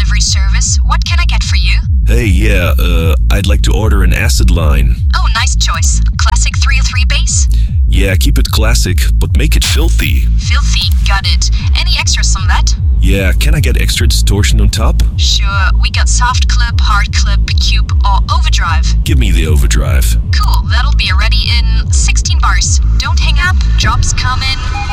delivery service. What can I get for you? Hey, yeah, I'd like to order an acid line. Oh, nice choice. Classic 303 base? Yeah, keep it classic, but make it filthy. Filthy, got it. Any extras on that? Yeah, can I get extra distortion on top? Sure, we got soft clip, hard clip, cube, or overdrive. Give me the overdrive. Cool, that'll be ready in 16 bars. Don't hang up, job's coming.